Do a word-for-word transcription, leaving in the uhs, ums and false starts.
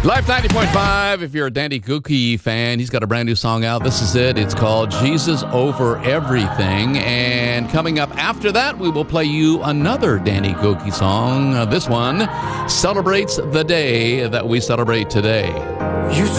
Life ninety point five, if you're a Danny Gokey fan, he's got a brand new song out. This is it. It's called Jesus Over Everything. And coming up after that, we will play you another Danny Gokey song. Uh, this one celebrates the day that we celebrate today. You